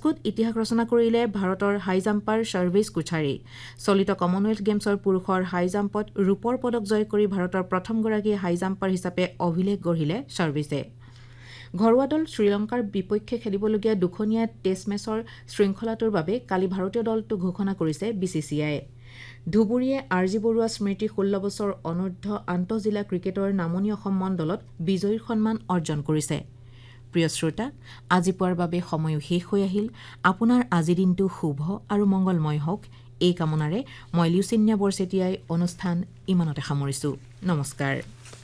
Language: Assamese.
গ্লাছগোত ইতিহাস ৰচনা কৰিলে ভাৰতৰ হাই জাম্পাৰ সৰ্বেশ কোছাৰী চলিত কমনৱেলথ গেমছৰ পুৰুষৰ হাই জাম্পত ৰূপৰ পদক জয় কৰি ভাৰতৰ প্ৰথমগৰাকী হাই জাম্পাৰ হিচাপে অভিলেখ গঢ়িলে সৰ্বেশে ঘৰুৱা দল শ্ৰীলংকাৰ বিপক্ষে খেলিবলগীয়া দুখনীয়া টেষ্ট মেচৰ শৃংখলাটোৰ বাবে কালি ভাৰতীয় দলটো ঘোষণা কৰিছে বিচিচিআইয়ে ধুবুৰীয়ে আৰজি বৰুৱা স্মৃতি 16 বছৰ অনূৰ্ধ্ব আন্তঃজিলা ক্ৰিকেটৰ নামনি অসম মণ্ডলত বিজয়ীৰ সন্মান অৰ্জন কৰিছে প্ৰিয় শ্ৰোতা আজি পুৱাৰ বাবে সময় শেষ হৈ আহিল আপোনাৰ আজি দিনটো শুভ আৰু মংগলময় হওক এই কামনাৰে মই লিউচিন্যা বৰছেতিয়াই অনুষ্ঠান ইমানতে সামৰিছো নমস্কাৰ